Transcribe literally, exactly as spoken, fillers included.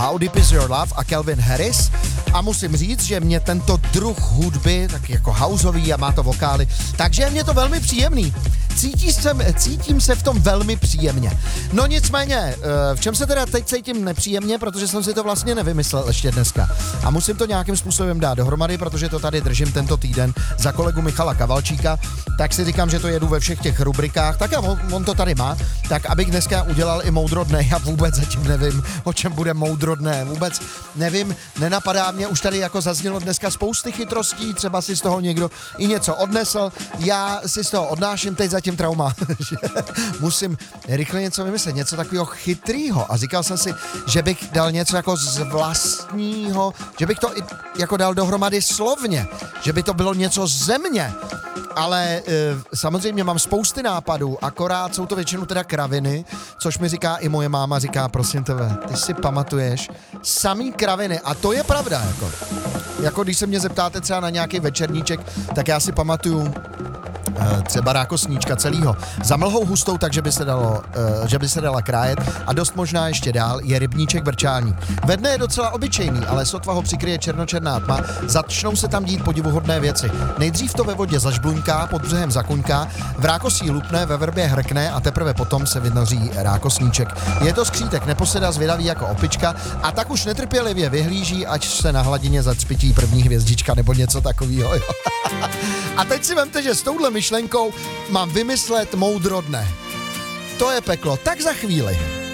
How Deep Is Your Love a Calvin Harris. A musím říct, že mě tento druh hudby, tak jako houseový a má to vokály, takže je mě to velmi příjemný. Cítí jsem, cítím se v tom velmi příjemně. No nicméně, v čem se teda teď cítím nepříjemně, protože jsem si to vlastně nevymyslel ještě dneska. A musím to nějakým způsobem dát dohromady, protože to tady držím tento týden za kolegu Michala Kavalčíka, tak si říkám, že to jedu ve všech těch rubrikách, tak a on, on to tady má, tak abych dneska udělal i moudro dne, já vůbec zatím nevím, o čem bude moudro dne, vůbec nevím, nenapadá mě, už tady jako zaznělo dneska spousty chytrostí, třeba si z toho někdo i něco odnesl, já si z toho odnáším teď zatím trauma, že musím rychle něco vymyslet, něco takového chytrýho a říkal jsem si, že bych dal něco jako z vlastního, že bych to i jako dal dohromady slovně, že by to bylo něco ze mě, ale e, samozřejmě mám spousty nápadů, akorát jsou to většinou teda kraviny, což mi říká i moje máma, říká, prosím tebe, ty si pamatuješ samý kraviny a to je pravda, jako, jako když se mě zeptáte třeba na nějaký večerníček, tak já si pamatuju třeba rákosníčka celýho. Za mlhou hustou, takže by se dalo, uh, že by se dala krájet a dost možná ještě dál je rybníček vrčální. Ve dne je docela obyčejný, ale sotva ho přikryje černočerná tma, začnou se tam dít podivuhodné věci. Nejdřív to ve vodě zažbluňká, pod břehem zakuňká, v rákosí lupne, ve verbě hrkne a teprve potom se vynoří rákosníček. Je to skřítek neposeda, zvědavý jako opička a tak už netrpělivě vyhlíží, ať se na hladině zacpití první hvězdička nebo něco takového. A teď si vemte, že s touhle myšlenkou mám vymyslet moudro dne. To je peklo, tak za chvíli.